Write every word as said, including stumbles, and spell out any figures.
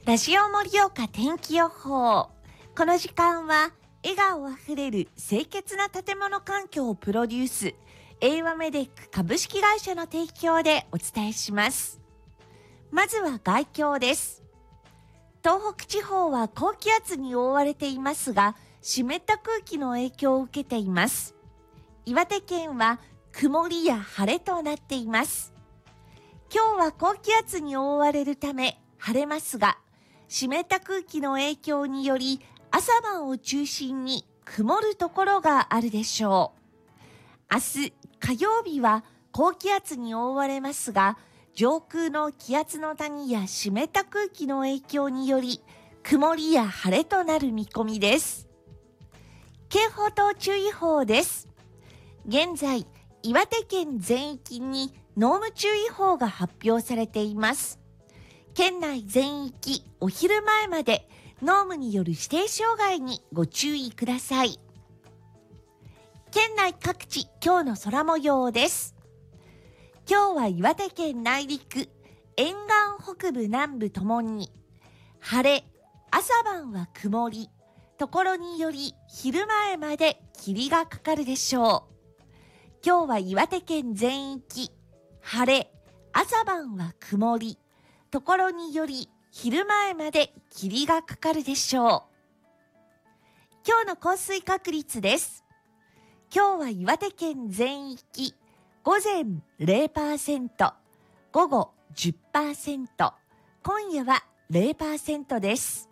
ラジオ盛岡天気予報。この時間は笑顔あふれる清潔な建物環境をプロデュースエーワメデック株式会社の提供でお伝えします。まずは概況です。東北地方は高気圧に覆われていますが、湿った空気の影響を受けています。岩手県は曇りや晴れとなっています。今日は高気圧に覆われるため晴れますが、湿った空気の影響により朝晩を中心に曇るところがあるでしょう。明日火曜日は高気圧に覆われますが、上空の気圧の谷や湿った空気の影響により曇りや晴れとなる見込みです。警報と注意報です。現在岩手県全域に濃霧注意報が発表されています。県内全域お昼前まで濃霧による指定障害にご注意ください。県内各地今日の空模様です。今日は岩手県内陸、沿岸北部南部ともに晴れ、朝晩は曇り、ところにより昼前まで霧がかかるでしょう。今日は岩手県全域晴れ、朝晩は曇り、ところにより昼前まで霧がかかるでしょう。今日の降水確率です。今日は岩手県全域午前 ゼロパーセント、午後 じゅっパーセント、今夜は ゼロパーセント です。